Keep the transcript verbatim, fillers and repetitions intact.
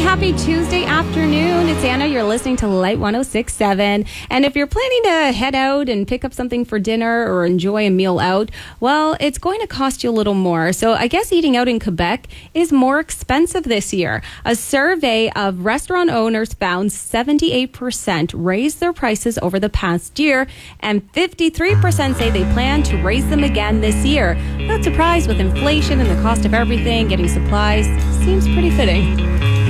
happy Tuesday afternoon. It's Anna. You're listening to Light one oh six point seven. And if you're planning to head out and pick up something for dinner or enjoy a meal out, well, it's going to cost you a little more. So I guess eating out in Quebec is more expensive this year. A survey of restaurant owners found seventy-eight percent raised their prices over the past year, and fifty-three percent say they plan to raise them again this year. Not surprised with inflation and the cost of everything, getting supplies seems pretty fitting.